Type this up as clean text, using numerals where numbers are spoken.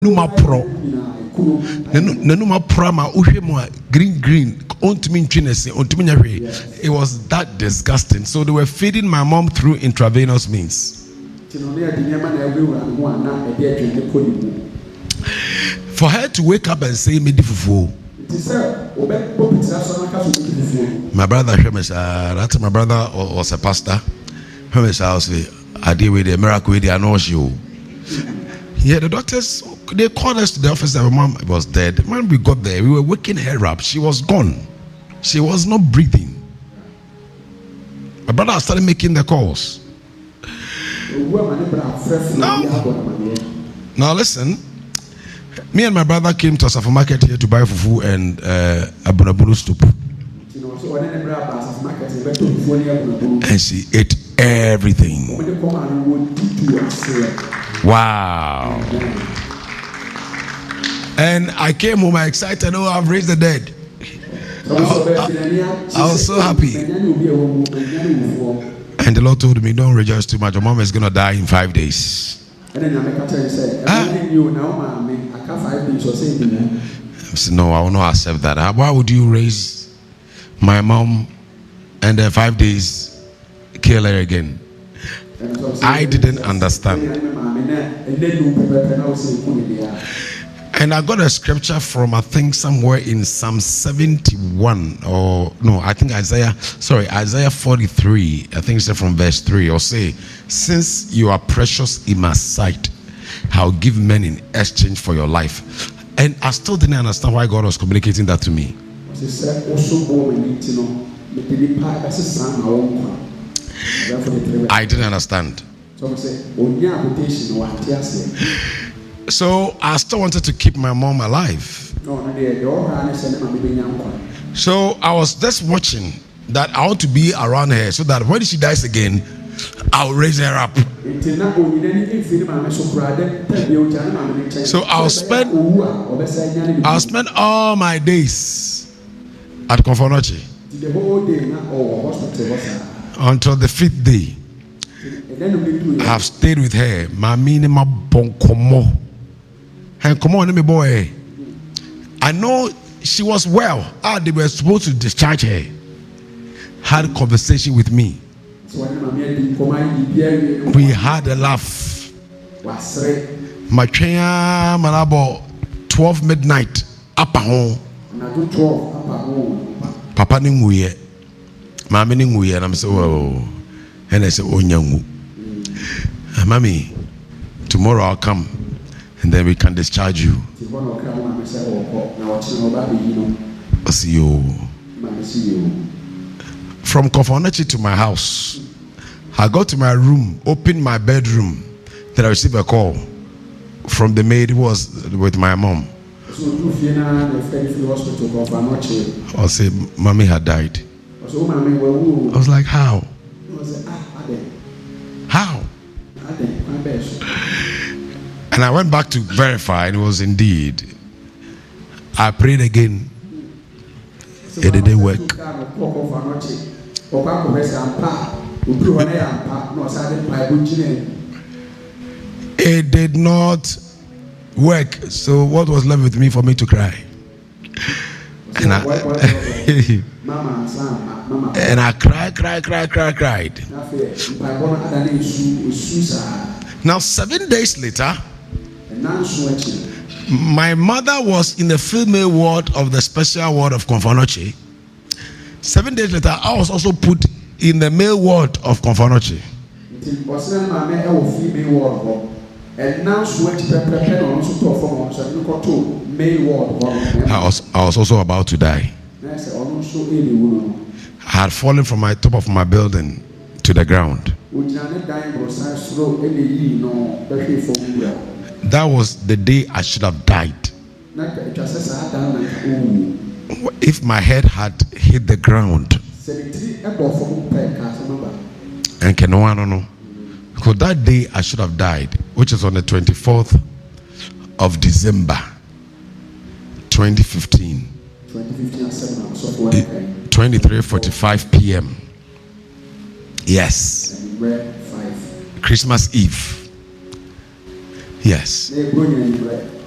Numa pro. Nenuma prama ushemo green. It was that disgusting. So they were feeding my mom through intravenous means. For her to wake up and say me difufu. My brother, that's my brother was a pastor. I say, I deal with the miracle with the anointing. Yeah, the doctors, they called us to the office that my mom was dead. When we got there, we were waking her up. She was gone. She was not breathing. My brother started making the calls. Now listen. Me and my brother came to a supermarket here to buy fufu and abunabunu soup. And she ate everything. Wow. And I came home excited. Oh, I've raised the dead. I was so happy. And the Lord told me, don't rejoice too much. Your mom is going to die in 5 days. No, I will not accept that. Why would you raise my mom and then 5 days kill her again? I didn't understand. And I got a scripture from, I think, somewhere in Psalm 71, or no, I think Isaiah 43. I think it's from verse 3, or say, since you are precious in my sight, I'll give men in exchange for your life. And I still didn't understand why God was communicating that to me. I didn't understand. So I still wanted to keep my mom alive. So I was just watching that I want to be around her so that when she dies again, I'll raise her up. So I'll spend all my days at Konfonochi until the 5th day. I have stayed with her. And come on, me boy. I know she was well. They were supposed to discharge her. Had a conversation with me. We had a laugh. Machaya Malabo 12 midnight up home. Papa Ninguye. Mammy Ninguye, and I'm so oh. And I said, oh nyangu. Mommy, tomorrow I'll come and then we can discharge you. I'll see you. From Konfonochi to my house, I got to my room, opened my bedroom, then I received a call from the maid who was with my mom. I'll say, Mommy had died. I was like, how? How? And I went back to verify, and it was indeed. I prayed again. It didn't work. It did not work. So what was left with me for me to cry? And I cried. Now 7 days later, my mother was in the female ward of the special ward of Konfonochi. 7 days later, I was also put in the male ward of Konfonochi. I was also about to die. I had fallen from my top of my building to the ground. That was the day I should have died. If my head had hit the ground. And can no one know? Because that day I should have died, which is on the 24th of December 2015. 23:45 p.m. Yes. Christmas Eve. Yes.